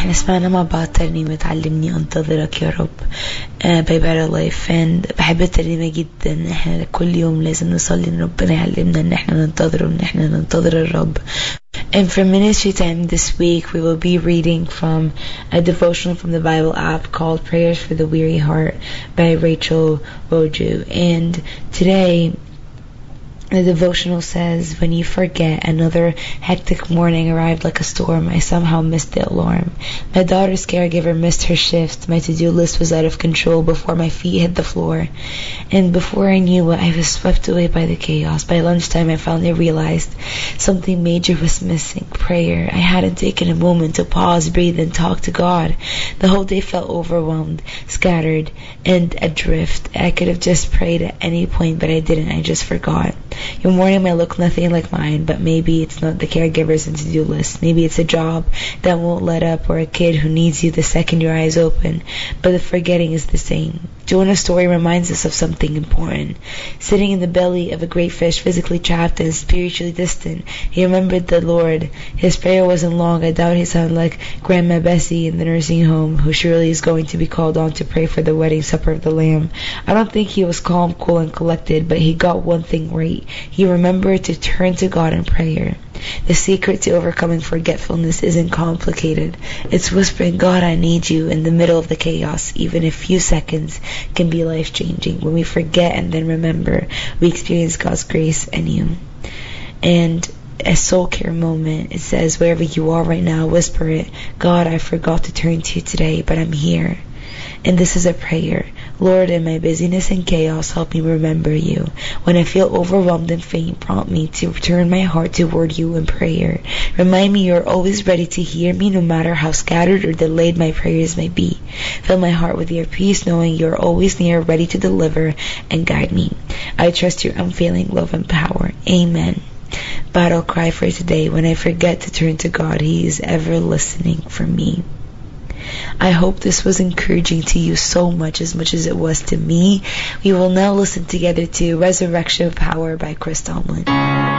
احنا سمعنا مع بعض ترنيمة علمني انتظرك يا رب by Better Life. and بحب الترنيمة جدا. احنا كل يوم لازم نصلي ان ربنا يعلمنا ان احنا ننتظره، ان احنا ننتظر الرب. And for ministry time this week, we will be reading from a devotional from the Bible app called Prayers for the Weary Heart by Rachel Woju. And today, the devotional says, when you forget, another hectic morning arrived like a storm. I somehow missed the alarm. My daughter's caregiver missed her shift. My to-do list was out of control before my feet hit the floor. And before I knew it, I was swept away by the chaos. By lunchtime, I finally realized something major was missing: prayer. I hadn't taken a moment to pause, breathe, and talk to God. The whole day felt overwhelmed, scattered, and adrift. I could have just prayed at any point, but I didn't. I just forgot. Your morning might look nothing like mine, but maybe it's not the caregivers and to-do list. Maybe it's a job that won't let up, or a kid who needs you the second your eyes open. But the forgetting is the same. Jonah's story reminds us of something important. Sitting in the belly of a great fish, physically trapped and spiritually distant, he remembered the Lord. His prayer wasn't long. I doubt he sounded like Grandma Bessie in the nursing home, who surely is going to be called on to pray for the wedding supper of the Lamb. I don't think he was calm, cool, and collected, but he got one thing right. He remembered to turn to God in prayer. The secret to overcoming forgetfulness isn't complicated. It's whispering, God, I need you, in the middle of the chaos. Even a few seconds can be life-changing. When we forget and then remember, we experience God's grace and you. And a soul care moment, it says, wherever you are right now, whisper it. God, I forgot to turn to you today, but I'm here. And this is a prayer. Lord, in my busyness and chaos, help me remember you. When I feel overwhelmed and faint, prompt me to turn my heart toward you in prayer. Remind me you're always ready to hear me, no matter how scattered or delayed my prayers may be. Fill my heart with your peace, knowing you're always near, ready to deliver and guide me. I trust your unfailing love and power. Amen. Battle cry for today. When I forget to turn to God, He is ever listening for me. I hope this was encouraging to you so much as it was to me. We will now listen together to Resurrection Power by Chris Tomlin.